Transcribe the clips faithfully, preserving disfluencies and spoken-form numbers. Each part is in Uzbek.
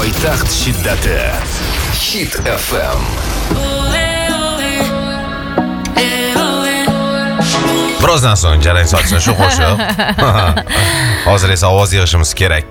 poytaxt shiddati Hit F M. Birozdan so'ng jarang sochsin shu qo'shiq. Hozir esa ovoz yig'ishimiz kerak.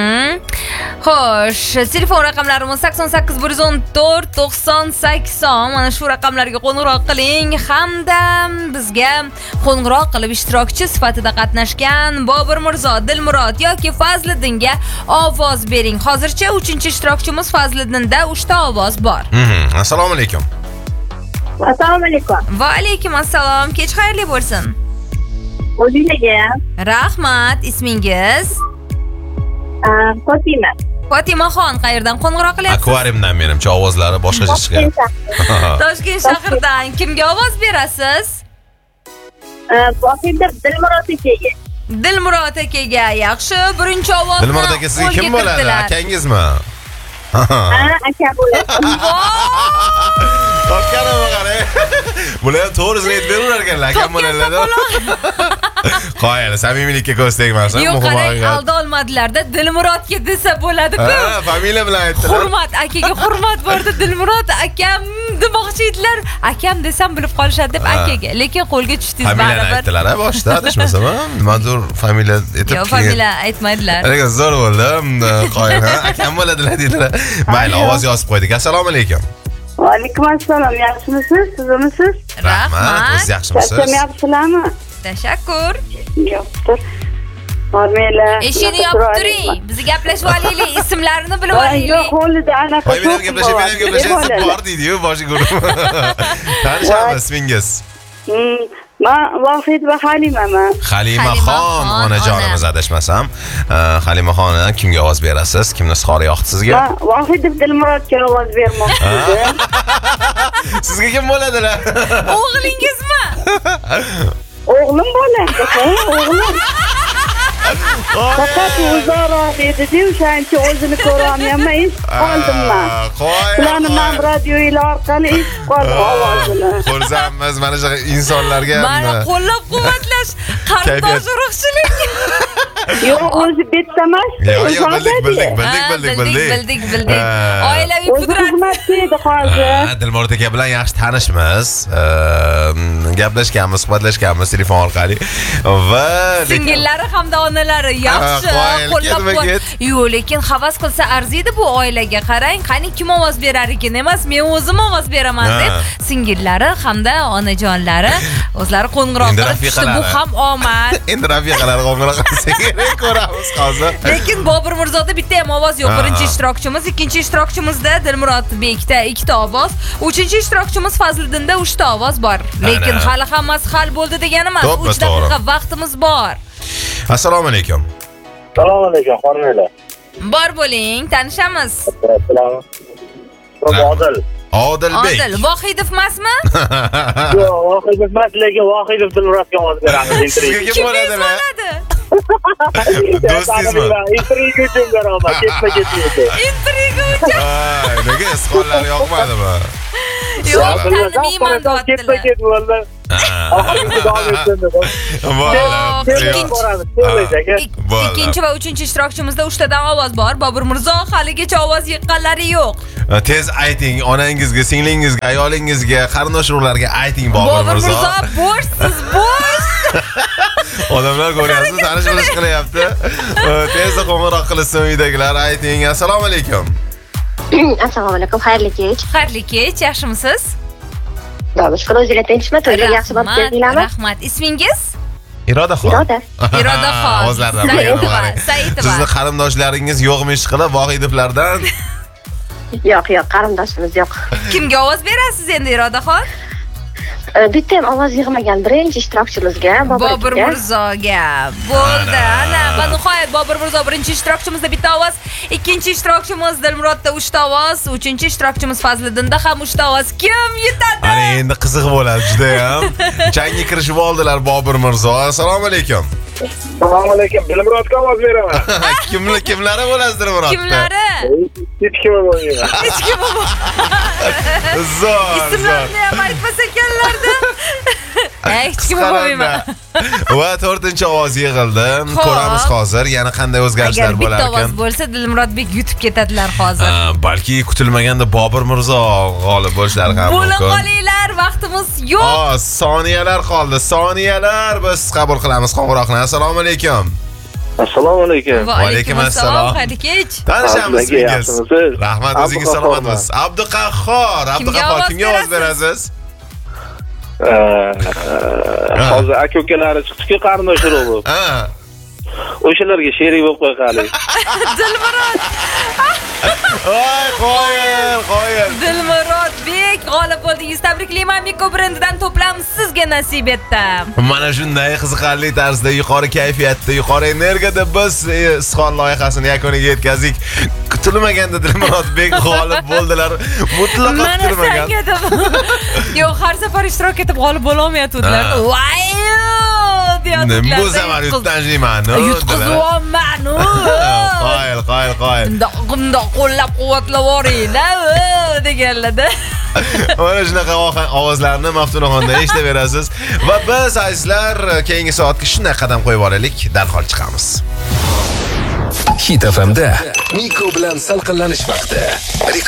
Xo'sh, telefon raqamlarimiz sakson sakkiz bir yuz o'n to'rt to'qson sakson. Mana shu raqamlarga qo'ng'iroq qiling hamda bizga qo'ng'iroq qilib ishtirokchi sifatida qatnashgan Bobur Mirzo, Dilmurod yoki Fazliddinga ovoz bering. Hozircha uchinchi ishtirokchimiz Fazliddinda uchta ovoz bor. Assalomu alaykum. Assalomu alaykum. Va alaykum assalom. Kech xayrli bo'lsin. O'zingizga. Rahmat. Ismingiz? Fotima. Fotimaxon, qayerdan qo'ng'iroq qilyapsiz? Akvariumdan menimcha ovozlari boshqacha chiqadi. Toshkent shahridan kimga ovoz berasiz? Vohida Dilmurod akaga. Dilmurod akaga. Yaxshi, birinchi ovozni Dilmurod aka sizga kim bo'ladi? Akangizmi? Ha, aka bo'ladi. Topganimni qarang. Bular ham to'g'risini aytib beraverar ekanlar, akam bo'lalar. Qo'yadi, samimiylikka ko'z tegmasin. Yo'q, qarang, alda olmadilar-da, Dilmurodga desa bo'ladi-ku. Ha, familiya bilan aytdilar. Hurmat, akaga hurmat bordi, Dilmurod akam demoqchi edilar. Akam desam bilib qolishadi deb akaga. Lekin qo'lga tushdingiz baribir. Familiyani aytdilar, ha, boshda adashmasam, nimadir familiya aytib. Yo'q, familiya aytmaydilar. Lekin zo'r bo'ldi. Qo'yadi, akam bo'ladilar dedilar. Mayli, ovoz yozib qo'ydik. Assalomu alaykum. Va alaykum assalom. Yaxshimisiz? Sizmisiz? Rahmat. Siz yaxshimisiz? Yaxshimisizlarmi? Tashakkur. Yo'qdir. Hormaylar. Eshikni yopib turing. Biz gaplashib olaylik, ismlarini bilib olaylik. Yo'q, qo'lida anaqa. Voy, men ham gaplashib, men ham gaplashib bor deydi-yu, boshi guruh. Tanishamiz, ismingiz? Men Vohid va Halimaman. Halimaxon onajonimiz adashmasam. Halimaxondan kimga ovoz berasiz? Kimni sxori yoqdi sizga? Men Vohid Dilmurodga ovoz bermoqchiman. Sizga kim bo'ladilar? O'g'lingizmi? O'g'lim bo'ladi, o'g'lim. Faqat o'zaro dedi-ku, o'shancha o'zini ko'rolmayman, eshitib qoldim men. Ularni men radiolar orqali eshitib qoldim ovozini. Xursandmiz mana shu insonlarga. Mana qo'llab-quvvatlash, qarindosh urug'chilik. Yo'q, o'zi bitta emas. Yo'q, bildik, bildik, bildik, bildik, bildik. Bildik, bildik. Oilaviy pudrat. Xizmat dedi hozir. Dilmurod aka bilan yaxshi tanishmiz. Gaplashganmiz, suhbatlashganmiz telefon orqali. Va singillari hamda onalari yaxshi qo'llab-quvvat. Yo'q, lekin havas qilsa arziydi bu oilaga. Qarang, qani kim ovoz berar ekan emas, men o'zim ovoz beraman deb singillari hamda onajonlari o'zlari qo'ng'iroq qilib, bu ham omad. Endi rafiqalar qo'ng'iroq qilsa ko'ramiz hozir. Lekin Bobur Mirzoda bitta ham ovoz yo'q. Birinchi ishtirokchimiz, ikkinchi ishtirokchimizda Dilmurod bekda ikkita ovoz, uchinchi ishtirokchimiz Fazliddinda uchta ovoz bor. Lekin hali hammasi hal bo'ldi degani emas. uch daqiqa vaqtimiz bor. Assalomu alaykum. Assalomu alaykum, xonimlar. Bor bo'ling, tanishamiz. Assalomu. Odil. Odilbek. Odil, Vohidov emasmi? Yo'q, Vohidov emas, lekin Vohidov Dilmurodga ovoz beramiz intervyu. Kim bo'ladi? Do'stingizmi? Intervyu uchun beraman, ketma-ketma. Intervyu uchun. Ay, nega isqonlar yoqmadimi? Yo'q, taniyman deb ketma-ket bo'ldi. Oxirgi davom etdi. Ikkinchi va uchinchi ishtirokchimizda uchtadan ovoz bor. Bobur Mirzo haligacha ovoz yiqqanlari yo'q. Tez ayting, onangizga, singlingizga, ayolingizga, qarindosh urug'larga ayting Bobur Mirzo. Bobur Mirzo bo'shsiz, bo'sh. Odamlar ko'ryapsiz, tanish-bilish qilyapti. Tezda qo'ng'iroq qilsin uydagilar, ayting. Assalomu alaykum. Assalomu alaykum, xayrli kech. Xayrli kech, yaxshimisiz? Xudoga shukr, o'zinglar tinchmi? To'yga yaxshi bo'lib keldinglarmi? Rahmat. Ismingiz? Irodaxon. Iroda. Irodaxon. Ovozlardan Saidova, Saidova. Sizni qarindoshlaringiz yo'qmi ish qilib, Vohidovlardan? Yo'q, yo'q, qarindoshimiz yo'q. Kimga ovoz berasiz endi Irodaxon? Bitta ham ovoz yig'magan birinchi ishtirokchimizga, Bobur Mirzoga. Bo'ldi. Ana, va nihoyat Bobur Mirzo birinchi ishtirokchimizda bitta ovoz, ikkinchi ishtirokchimiz Dilmurodda uchta ovoz, uchinchi ishtirokchimiz Fazliddinda ham uchta ovoz. Kim yutadi? Ana endi qiziq bo'ladi juda ham. Changga kirishib oldilar Bobur Mirzo. Assalomu alaykum. Assalomu alaykum. Dilmurodga ovoz beraman. Kimlar kimlari bo'lasiz Dilmurodda? Kimlari? Hech kim bo'lmaydi. Hech kim bo'lmaydi. Zo'r. Ismlarni ham aytmas ekanlarda. Hech kim bo'lmayman. Va to'rtinchi ovoz yig'ildi. Ko'ramiz hozir yana qanday o'zgarishlar bo'lar ekan. Bitta ovoz ekan. bo'lsa Dilmurodbek yutib ketadilar hozir. Balki kutilmaganda Bobur Mirzo g'olib bo'lishlari ham mumkin. Bo'lib qolinglar, vaqtimiz yo'q. Oh, soniyalar qoldi. Soniyalar biz qabul qilamiz qo'ng'iroqni. Assalomu alaykum. Assalomu alaykum. Va alaykum assalom. Xayr kech. Tanishamiz sizingiz. Rahmat, o'zingiz Abduqahhor. salomatmisiz? Abduqahhor. Abduqahhor kimga ovoz berasiz? Hozir aka-ukalari chiqdi-ku qarindosh urug'. Ha. O'shalarga sherik bo'lib qo'y qali. Dilmurod. Voy, qo'yil, qo'yil. Dilmurodbek g'olib bo'ldingiz. Tabriklayman. Miko brendidan to'plam sizga nasib etdi. Mana shunday qiziqarli tarzda yuqori kayfiyatda, yuqori energiyada biz Isxon loyihasini yakuniga yetkazdik. Kutilmaganda Dilmurodbek g'olib bo'ldilar. Mutlaqo kutilmagan. Mana senga yo'q, har safar ishtirok etib g'olib bo'la olmayotganlar. Voy! deyotganlar. Bu safar yutqazmayman. Yutqazyapman. Qoyil, qoyil, qoyil. Bundoq qo'llab-quvvatlab yuboringlar deganlarda. Mana shunaqa ovozlarni Maftunaxondan eshitaverasiz. Va biz azizlar keyingi soatga shunday qadam qo'yib olaylik, darhol chiqamiz. Hit F M'da Miko bilan salqinlanish vaqti.